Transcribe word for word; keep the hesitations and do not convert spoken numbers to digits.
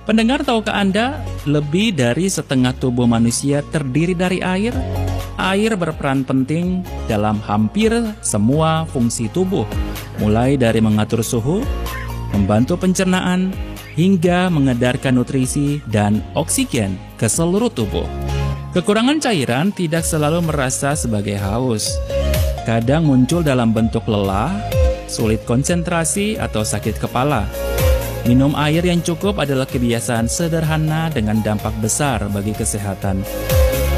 Pendengar, tahukah Anda, lebih dari setengah tubuh manusia terdiri dari air? Air berperan penting dalam hampir semua fungsi tubuh, mulai dari mengatur suhu, membantu pencernaan, hingga mengedarkan nutrisi dan oksigen ke seluruh tubuh. Kekurangan cairan tidak selalu merasa sebagai haus. Kadang muncul dalam bentuk lelah, sulit konsentrasi, atau sakit kepala. Minum air yang cukup adalah kebiasaan sederhana dengan dampak besar bagi kesehatan.